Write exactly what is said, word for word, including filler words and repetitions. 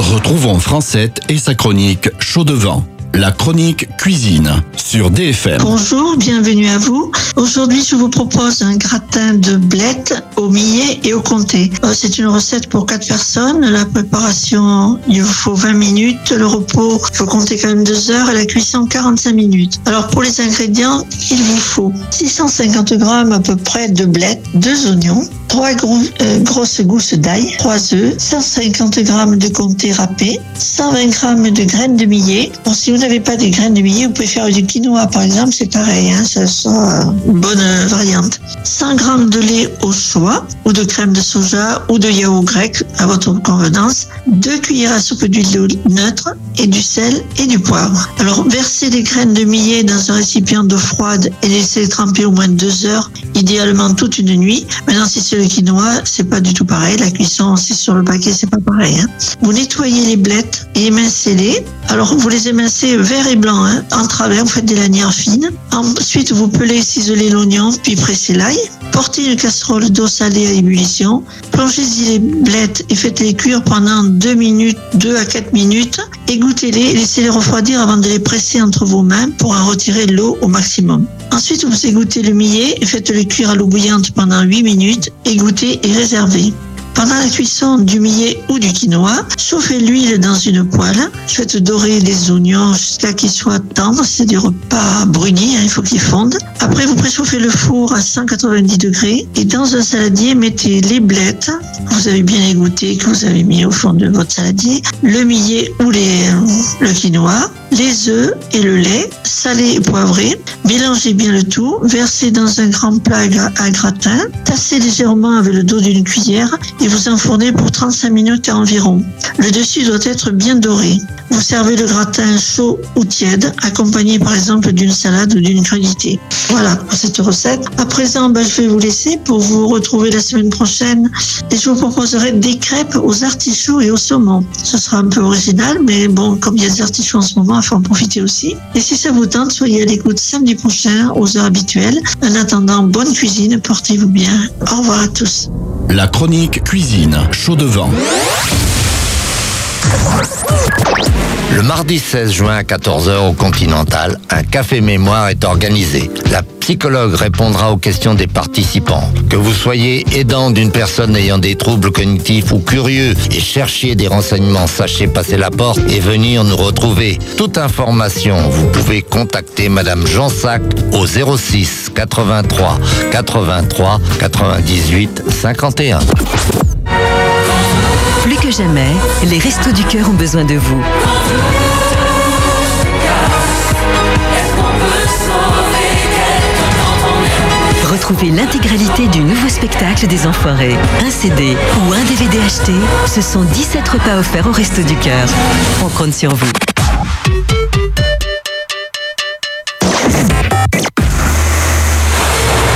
Retrouvons Francette et sa chronique Chaud de vent. La chronique cuisine sur D F M. Bonjour, bienvenue à vous. Aujourd'hui, je vous propose un gratin de blettes au millet et au comté. C'est une recette pour quatre personnes. La préparation, il vous faut vingt minutes. Le repos, il faut compter quand même deux heures et la cuisson quarante-cinq minutes. Alors, pour les ingrédients, il vous faut six cent cinquante grammes à peu près de blettes, deux oignons, trois gros, euh, grosses gousses d'ail, trois œufs, cent cinquante grammes de comté râpé, cent vingt grammes de graines de millet. Bon, si vous n'avez pas des graines de millet, vous pouvez faire du quinoa par exemple, c'est pareil, hein, ça sera une bonne variante. cent grammes de lait au choix, ou de crème de soja, ou de yaourt grec, à votre convenance, deux cuillères à soupe d'huile neutre, et du sel et du poivre. Alors, versez les graines de millet dans un récipient d'eau froide et laissez tremper au moins deux heures, idéalement toute une nuit. Maintenant, si c'est le quinoa, c'est pas du tout pareil. La cuisson, c'est sur le paquet, c'est pas pareil. Hein. Vous nettoyez les blettes et émincez-les. Alors, vous les émincez vert et blanc, hein, en travers, vous faites des lanières fines. Ensuite, vous pelez, ciselez l'oignon, puis pressez l'ail. Portez une casserole d'eau salée à ébullition. Plongez-y les blettes et faites-les cuire pendant deux minutes, deux à quatre minutes. Égouttez-les et laissez-les refroidir avant de les presser entre vos mains pour en retirer l'eau au maximum. Ensuite, vous égouttez le millet et faites-le cuire à l'eau bouillante pendant huit minutes. Égouttez et réservez. Pendant la cuisson du millet ou du quinoa, chauffez l'huile dans une poêle. Faites dorer les oignons jusqu'à qu'ils soient tendres, c'est-à-dire pas brunis, hein, il faut qu'ils fondent. Après, vous préchauffez le four à cent quatre-vingt-dix degrés et dans un saladier, mettez les blettes que vous avez bien égouttées, que vous avez mis au fond de votre saladier, le millet ou les, le quinoa, les œufs et le lait, salé et poivré. Mélangez bien le tout, versez dans un grand plat à gratin, tassez légèrement avec le dos d'une cuillère et vous enfournez pour trente-cinq minutes environ. Le dessus doit être bien doré. Vous servez le gratin chaud ou tiède, accompagné par exemple d'une salade ou d'une crudité. Voilà pour cette recette. À présent, ben, je vais vous laisser pour vous retrouver la semaine prochaine et je vous proposerai des crêpes aux artichauts et au saumon. Ce sera un peu original, mais bon, comme il y a des artichauts en ce moment, il faut en profiter aussi. Et si ça vous tente, soyez à l'écoute samedi prochain aux heures habituelles. En attendant, bonne cuisine, portez-vous bien. Au revoir à tous. La chronique cuisine Chaud de vent. Le mardi seize juin à quatorze heures au Continental, un café mémoire est organisé. La psychologue répondra aux questions des participants. Que vous soyez aidant d'une personne ayant des troubles cognitifs ou curieux et cherchiez des renseignements, sachez passer la porte et venir nous retrouver. Toute information, vous pouvez contacter Madame Jansac au zéro six quatre-vingt-trois quatre-vingt-trois quatre-vingt-dix-huit cinquante et un. Plus que jamais, les Restos du Cœur ont besoin de vous. Retrouvez l'intégralité du nouveau spectacle des Enfoirés. Un C D ou un D V D acheté, ce sont dix-sept repas offerts au Restos du Cœur. On compte sur vous.